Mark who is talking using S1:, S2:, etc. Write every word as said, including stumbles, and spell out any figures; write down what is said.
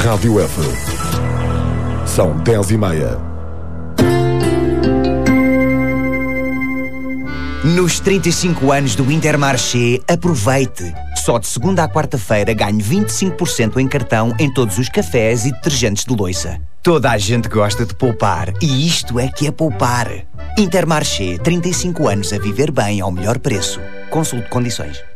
S1: Rádio F. São dez e meia.
S2: Nos trinta e cinco anos do Intermarché, aproveite! Só de segunda à quarta-feira ganhe vinte e cinco por cento em cartão em todos os cafés e detergentes de louça. Toda a gente gosta de poupar e isto é que é poupar. Intermarché, trinta e cinco anos a viver bem ao melhor preço. Consulte condições.